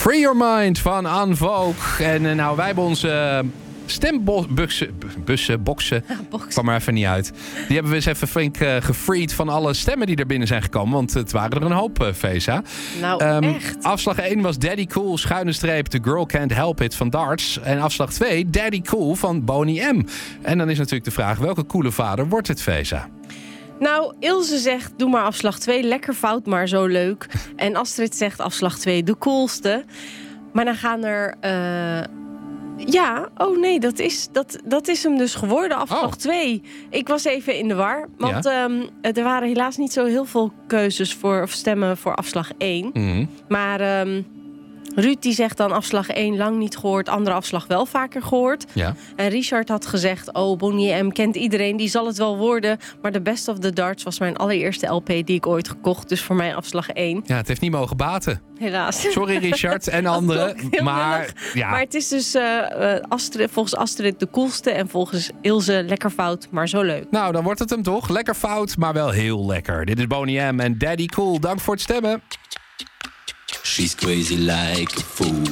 Free Your Mind van En Vogue. En nou, wij hebben onze stemboxen. Kwam er even niet uit. Die hebben we eens even flink gefreed van alle stemmen die er binnen zijn gekomen. Want het waren er een hoop, Feza. Nou, echt. Afslag 1 was Daddy Cool, _The Girl Can't Help It van Darts. En afslag 2, Daddy Cool van Boney M. En dan is natuurlijk de vraag, welke coole vader wordt het, Feza? Nou, Ilse zegt, doe maar afslag 2. Lekker fout, maar zo leuk. En Astrid zegt, afslag 2, de coolste. Maar dan gaan er... dat is hem dus geworden, afslag 2. Ik was even in de war. Want er waren helaas niet zo heel veel keuzes of stemmen voor afslag 1. Mm-hmm. Maar... Ruud die zegt dan afslag 1 lang niet gehoord, andere afslag wel vaker gehoord. Ja. En Richard had gezegd, Boney M kent iedereen, die zal het wel worden. Maar The Best of the Darts was mijn allereerste LP die ik ooit gekocht. Dus voor mij afslag 1. Ja, het heeft niet mogen baten. Helaas. Sorry Richard en anderen. Maar het is dus volgens Astrid de coolste en volgens Ilse lekker fout, maar zo leuk. Nou, dan wordt het hem toch. Lekker fout, maar wel heel lekker. Dit is Boney M en Daddy Cool. Dank voor het stemmen. She's crazy like a fool.